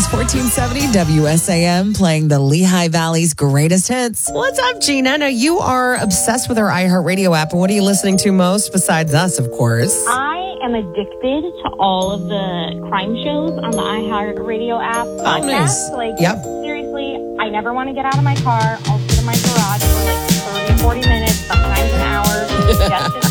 is 1470 WSAM playing the Lehigh Valley's greatest hits. What's up, Gina? Now, you are obsessed with our iHeartRadio app. And what are you listening to most besides us, of course? I am addicted to all of the crime shows on the iHeartRadio app. Oh, nice. Seriously, I never want to get out of my car. I'll sit in my garage for 30, 40 minutes, sometimes an hour, just